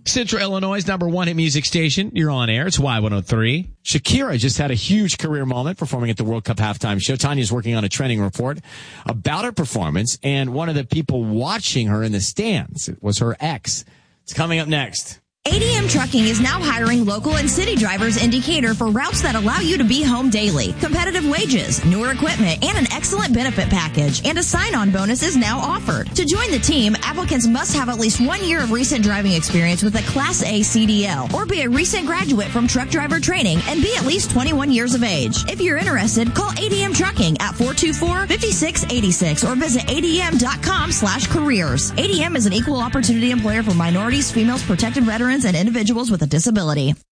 Central Illinois' #1 hit music station. You're on air. It's Y103. Shakira just had a huge career moment performing at the World Cup halftime show. Tanya's working on a trending report about her performance, and one of the people watching her in the stands was her ex. It's coming up next. ADM Trucking is now hiring local and city drivers in Decatur for routes that allow you to be home daily. Competitive wages, newer equipment, and an excellent benefit package. And a sign-on bonus is now offered. To join the team, applicants must have at least 1 year of recent driving experience with a Class A CDL or be a recent graduate from truck driver training and be at least 21 years of age. If you're interested, call ADM Trucking at 424-5686 or visit adm.com/careers. ADM is an equal opportunity employer for minorities, females, protected veterans, and individuals with a disability.